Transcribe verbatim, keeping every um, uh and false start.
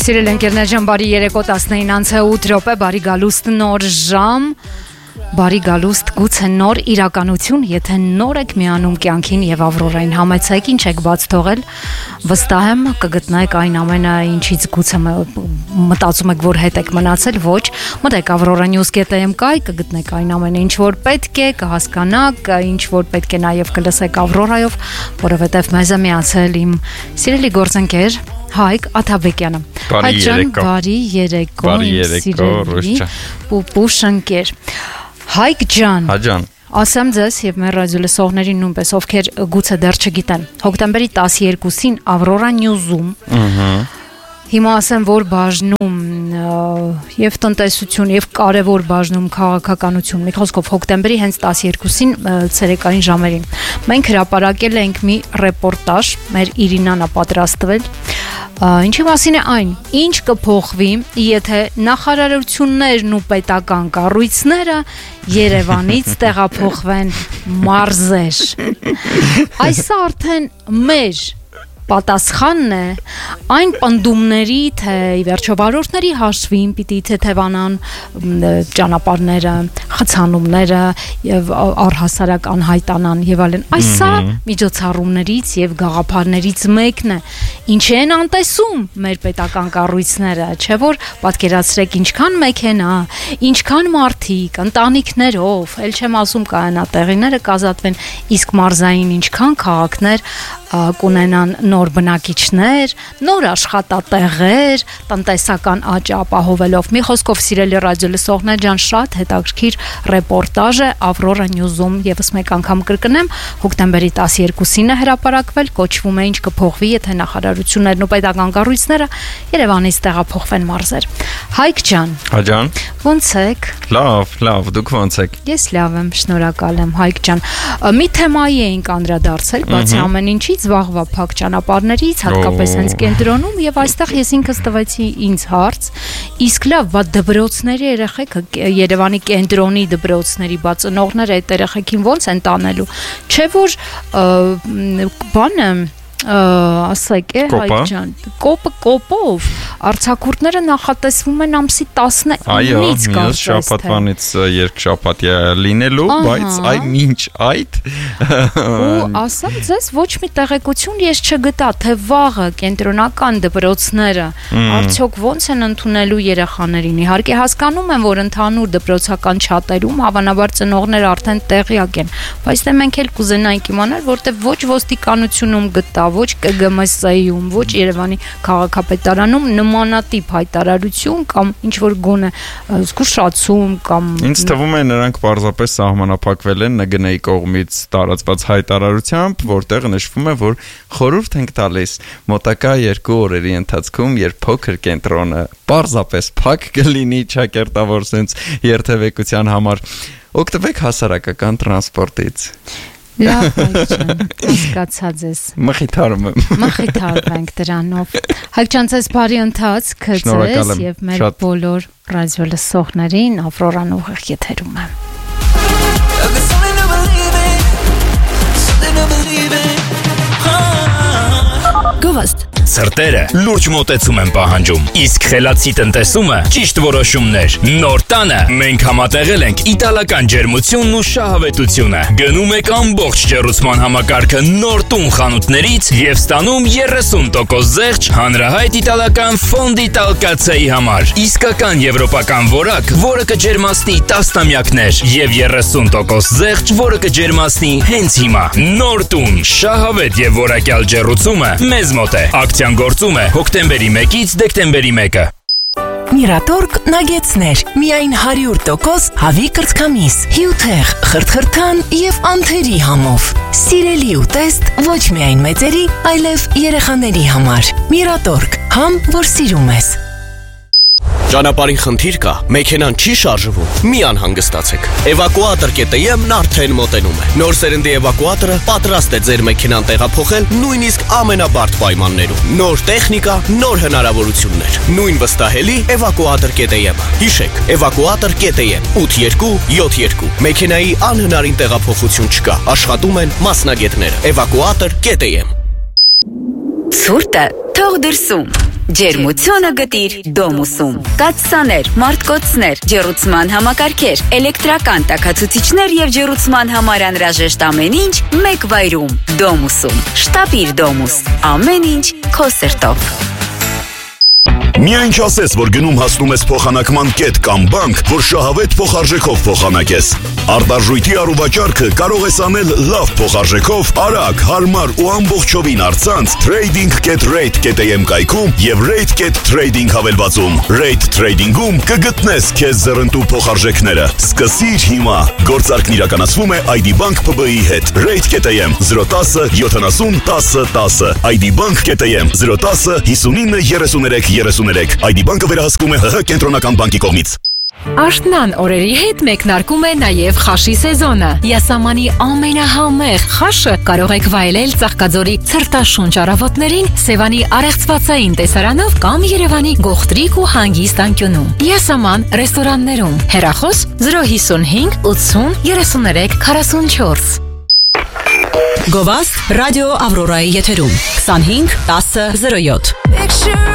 Սիրել ընկերներ ջան, բարի երեկո տասնինը անց ութ րոպե, բարի գալուստ նոր ժամ, բարի գալուստ գուցե նոր իրականություն, եթե նոր եք միանում կյանքին եւ Ավրորային համեցեք, ինչ եք բաց թողել, վստահ եմ կգտնեք այն ամենը, ինչից գուցե մտածում եք, որ հետ եք մնացել, ոչ, մտեք Avrora News dot am կայ, կգտնեք այն ամենը, ինչ որ պետք է, կհասկանաք, ինչ որ պետք է նաեւ կլսեք Avrora-ով, որովհետեւ մեզ է միացել իմ սիրելի գործընկեր Հայկ Աթաբեկյանը։ Բարի երեկո։ Բարի երեկո։ Բարի երեկո, Ռուշչա։ Պուպուշ ընկեր։ Հայկ ջան։ Հա ջան։ Ասեմ ձեզ եւ մեր ռադիո լսողներին նույնպես, ովքեր գուցե դեռ չգիտեն։ Հոկտեմբերի տասներկուսին Avrora News-ում Ահա։ Հիմա ասեմ, որ բաժնում եւ տնտեսություն եւ կարեւոր բաժնում քաղաքականություն։ Մի խոսքով հոկտեմբերի հենց տասներկուսին ցերեկային ժամերին մենք հրապարակել ենք մի ռեպորտաժ, մեր Իրինան է պատրաստվել։ Ինչի մասին է այն, ինչ կփոխվի, եթե նախարարություններն ու պետական կառույցները Երևանից տեղափոխվեն մարզեր։ Այս արդեն մեր պատասխանն է այն պնդումների, թե ի վերջո վարորդների հաշվին պիտի թեթևանան ճանապարհները, խցանումները եւ առհասարակ անհայտանան եւ այլն։ Այս սա միջոցառումներից եւ գաղափարներից մեկն է։ Ինչ են անտեսում մեր պետական կառույցները, չէ՞ որ պատկերացրեք ինչքան մեքենա, ինչքան մարդիկ, ընտանիքներով, ել չեմ ասում կայանատեղիները կազատվեն, իսկ մարզային ինչքան քաղաքներ կունենան նոր բնակիչներ, նոր աշխատատեղեր, տնտեսական աճ ապահովելով։ Մի խոսքով սիրելի ռադիո լսողներ ջան, շատ հետաքրքիր ռեպորտաժ է Avrora News-ում, եւս մեկ անգամ կրկնեմ, հոկտեմբերի տասներկուսին է հրապարակվել, կոչվում է ինչ կփոխվի, եթե նախարարություններն ու պետական կառույցները Երևանից տեղափոխվեն մարզեր։ Հայկ ջան։ Հա ջան։ Ոնց եք։ Լավ, լավ, դուք ոնց եք։ Ես լավ եմ, շնորհակալ եմ, Հայկ ջան։ Մի թեմայի էինք անդրադարձել, բացի ամեն ինչից, վաղվա փակ ճանապարհներից, հատկապես հենց կենտրոնում, եւ այստեղ ես ինքս տվեցի ինձ հարց, իսկ լավ, բա դպրոցների երեխեք, Երևանի կենտրոնի դպրոցների բացնողները այդ երեխեքին ոնց են տանելու։ Չէ՞ որ բանը ասեք է Հայկ ջան, կոպը կոպով արձակուրդները նախատեսվում են ամսի տասնինից կարծես թե։ Այո, մյուս շաբաթվանից երկշաբաթ լինելու, բայց այ մինչ այդ ու ասեմ ձեզ ոչ մի տեղեկություն ես չգտա, թե վաղը կենտրոնական դպրոցները արդյոք ոնց են ընդունելու երեխաներին։ Իհարկե հասկանում եմ, որ ընդհանուր դպրոցական չաթերում հավանաբար ծնողները արդեն տեղյակ են, բայց դե մենք էլ կուզենայինք իմանալ, որտեղ ոչ ոստիկանությունում գտա, ոչ K G M S-ում, ոչ Երևանի քաղաքապետարանում նմանատիպ հայտարարություն կամ ինչ որ գոնե զգուշացում կամ Ինձ թվում է նրանք պարզապես սահմանափակվել են N G N-ի կողմից տարածված հայտարարությամբ, որտեղ նշվում է, որ խորհուրդ ենք տալիս մոտակա երկու օրերի ընթացքում, երբ փոքր կենտրոնը պարզապես փակ կլինի ճակերտավոր sense երթևեկության համար, օգտվեք հասարակական տրանսպորտից։ Լավ, Հայկ ջան, հասկացած ես։ Մխիթարում եմ։ Մխիթարվենք դրանով։ Հայկ ջան, ձեզ բարի ընթացք, ձեզ եւ մեր բոլոր ռադիո լսողներին, Avrora-ն ուղիղ եթերում է։ Գովաստ Սրտերը լուրջ մոտեցում են պահանջում, իսկ խելացի տնտեսումը ճիշտ որոշումներ։ Նոր տանը մենք համատեղել ենք իտալական ջերմությունն ու շահավետությունը։ Գնում եք ամբողջ ջեռուցման համակարգը նոր տուն խանութներից եւ ստանում երեսուն տոկոս զեղչ հանրահայտ իտալական Fondi Talcazze-ի համար։ Իսկական եվրոպական որակ, որը կջերմացնի տասնամյակներ եւ երեսուն տոկոս զեղչ, որը կջերմացնի հենց հիմա։ Նոր տուն, շահավետ եւ որակյալ ջեռուցումը մեզ մոտ է։ Ակցիան գործում է հոկտեմբերի մեկից դեկտեմբերի մեկը։ Միրատորգ նագեցներ, միայն հարյուր տոկոս հավի կրծքամիս, հյութեղ, խրթխրթան եւ անթերի համով։ Սիրելի ուտեստ ոչ միայն մեծերի, այլև երեխաների համար։ Միրատորգ, համ որ սիրում ես։ Ճանապարհի խնդիր կա, մեքենան չի շարժվում, մի անհանգստացեք։ Էվակուատոր կետ եմ-ն արդեն մոտենում է։ Նոր սերնդի էվակուատորը պատրաստ է ձեր մեքենան տեղափոխել նույնիսկ ամենաբարդ պայմաններում։ Նոր տեխնիկա, նոր հնարավորություններ։ Նույն վստահելի էվակուատոր կետ եմ-ը։ Հիշեք, էվակուատոր կետ եմ ութ երկու յոթ երկու։ Մեքենայի անհնարին տեղափոխություն չկա։ Աշխատում են մասնագետները։ Էվակուատոր կետ եմ։ Ցուրտը թող դրսում։ Ջերմությունը գտիր Դոմուսում։ Կաթսաներ, մարտկոցներ, ջեռուցման համակարգեր, էլեկտրական տաքացուցիչներ եւ ջեռուցման համար անհրաժեշտ ամեն ինչ մեկ վայրում։ Դոմուսում։ Շտապիր Դոմուս։ Ամեն ինչ քո սրտով։ Միայն չասես, որ գնում հասնում ես փոխանակման կետ կամ բանկ, որ շահավետ փոխարժեքով փոխանակես։ Արտարժույթի առուվաճառքը կարող ես անել լավ փոխարժեքով, արագ, հարմար ու ամբողջովին առցանց trading.rate.am կայքում եւ rate.trading հավելվածում։ Rate Trading-ում կգտնես քեզ զռնտու փոխարժեքները։ Սկսիր հիմա։ Գործարքն իրականացվում է այ դի Bank P B I-ի հետ։ Rate.am zero one zero seventy ten ten այ դի Bank.am zero one zero fifty-nine thirty-three thirty-three այ դի Բանկը վերահսկում է ՀՀ կենտրոնական բանկի կողմից։ Աշնան օրերի հետ մեկնարկում է նաև խաշի սեզոնը։ Յասամանի ամենահամեղ խաշը կարող եք վայելել Ծաղկաձորի ցրտաշունչ առավոտներին Սևանի առեղծվածային տեսարանով կամ Երևանի գողտրիկ ու հանգիստ անկյունում։ Յասաման ռեստորաններում։ Հեռախոս zero five five eighty thirty-three forty-four։ Գովաստ ռադիո Ավրորայի եթերում twenty-five ten oh seven